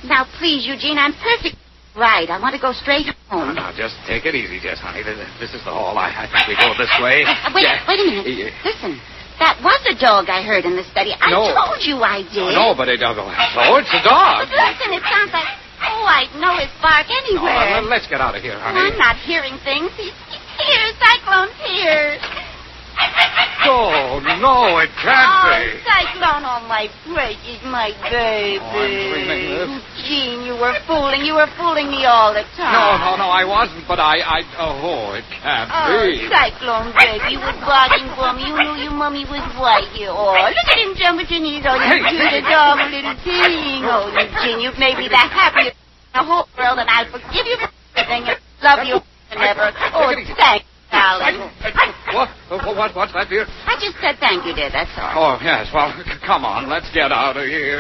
Now, please, Eugene, I'm perfectly right. I want to go straight home. Now, just take it easy, Jess, honey. This is the hall. I think we go this way. Wait a minute. Listen. That was a dog I heard in the study. I told you I did. No, but it's a dog. But listen, it sounds like... Oh, I know his bark anywhere. Let's get out of here, honey. I'm not hearing things. He's here. Cyclone's here. Oh, no, it can't be. Cyclone, my precious, my baby. Oh, I'm dreaming this. Eugene, you were fooling me all the time. No, I wasn't, but it can't be. Cyclone, baby, you were barking for me. You knew your mommy was right here. Oh, look at him jumping to knees. Oh, you cute, adorable little thing. Oh, Eugene, you've made me the happiest in the whole world, and I'll forgive you for everything. I love you forever. Oh, thanks. Darling. What's that, dear? I just said thank you, dear, that's all. Oh, yes. Well, come on. Let's get out of here.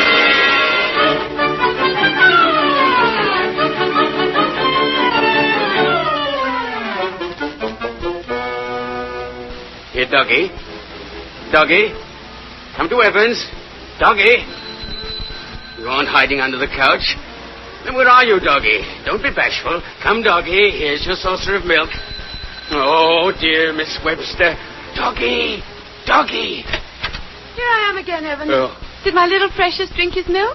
Here, Doggy. Doggy. Come to Evans. Doggy. You're on hiding under the couch. Then where are you, Doggy? Don't be bashful. Come, Doggy. Here's your saucer of milk. Oh, dear, Miss Webster. Doggy! Doggy! Here I am again, Evans. Did my little precious drink his milk?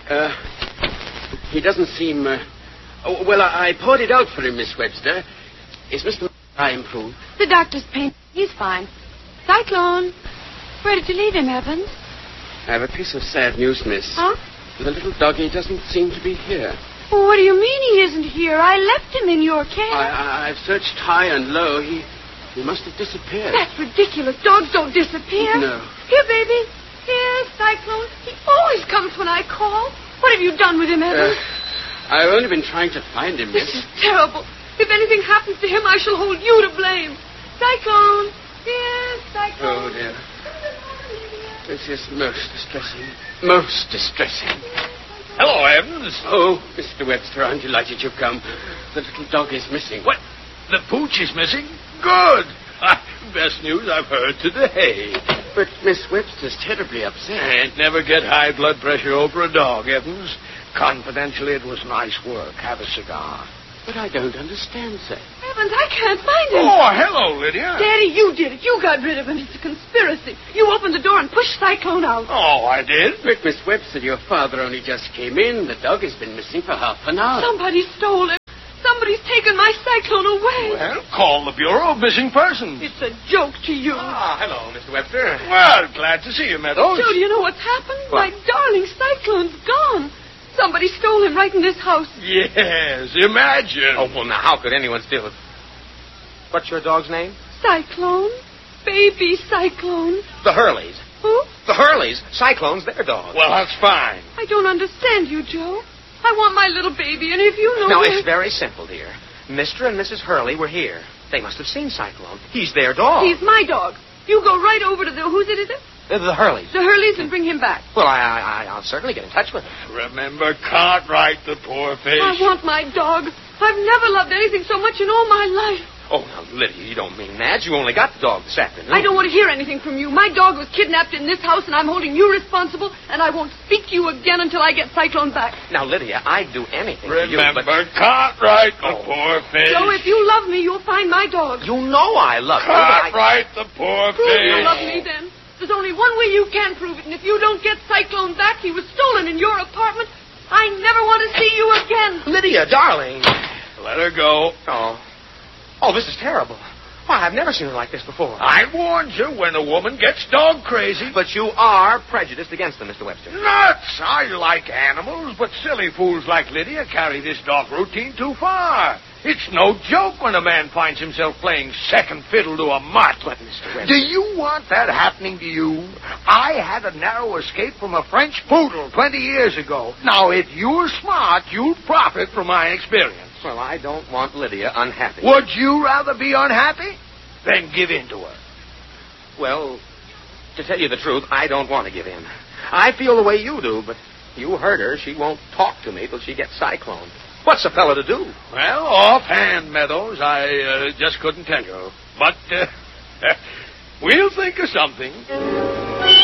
He doesn't seem... well, I poured it out for him, Miss Webster. Is Mr. improved? The doctor's pain. He's fine. Cyclone, where did you leave him, Evans? I have a piece of sad news, miss. Huh? The little doggy doesn't seem to be here. Well, what do you mean he isn't here? I left him in your care. I've searched high and low. He must have disappeared. That's ridiculous. Dogs don't disappear. No. Here, baby. Here, Cyclone. He always comes when I call. What have you done with him, Evans? I've only been trying to find him, miss. This is terrible. If anything happens to him, I shall hold you to blame. Cyclone. Here, Cyclone. Oh, dear. This is most distressing. Most distressing. Hello, Evans. Oh, Mr. Webster, I'm delighted you've come. The little dog is missing. What? The pooch is missing? Good. Best news I've heard today. But Miss Webster's terribly upset. Can't never get high blood pressure over a dog, Evans. Confidentially, it was nice work. Have a cigar. But I don't understand, sir. Evans, I can't find him. Oh, hello, Lydia. Daddy, you did it. You got rid of him. It's a conspiracy. You opened the door and pushed Cyclone out. Oh, I did? But Miss Webster, your father only just came in. The dog has been missing for half an hour. Somebody stole him. Somebody's taken my Cyclone away. Well, call the Bureau of Missing Persons. It's a joke to you. Hello, Mr. Webster. Well, glad to see you, Meadows. Joe, do you know what's happened? What? My darling Cyclone's gone. Somebody stole him right in this house. Yes, imagine. Oh, well, now, how could anyone steal it? What's your dog's name? Cyclone? Baby Cyclone. The Hurleys. Who? The Hurleys. Cyclone's their dog. Well, that's fine. I don't understand you, Joe. I want my little baby, and if you know... No, where... it's very simple, dear. Mr. and Mrs. Hurley were here. They must have seen Cyclone. He's their dog. He's my dog. You go right over to the... Who's it, is it? The Hurleys. The Hurleys and bring him back. Well, I'll certainly get in touch with him. Remember Cartwright, the poor fish. I want my dog. I've never loved anything so much in all my life. Oh, now, Lydia, you don't mean that. You only got the dog this afternoon. I don't want to hear anything from you. My dog was kidnapped in this house, and I'm holding you responsible, and I won't speak to you again until I get Cyclone back. Now, Lydia, I'd do anything for you, Remember but... Cartwright, the poor fish. Joe, if you love me, you'll find my dog. You know I love you, but Cartwright, the poor Prove you fish. love me, then. There's only one way you can prove it, and if you don't get Cyclone back, he was stolen in your apartment. I never want to see you again. Lydia, darling. Let her go. Oh, this is terrible. Why, I've never seen her like this before. I warned you when a woman gets dog crazy. But you are prejudiced against them, Mr. Webster. Nuts! I like animals, but silly fools like Lydia carry this dog routine too far. It's no joke when a man finds himself playing second fiddle to a mutt. But, Mr. Webster... Do you want that happening to you? I had a narrow escape from a French poodle 20 years ago. Now, if you're smart, you'll profit from my experience. Well, I don't want Lydia unhappy. Would you rather be unhappy? Then give in to her. Well, to tell you the truth, I don't want to give in. I feel the way you do, but you heard her. She won't talk to me till she gets Cyclone. What's a fella to do? Well, offhand, Meadows, I just couldn't tell you. But we'll think of something.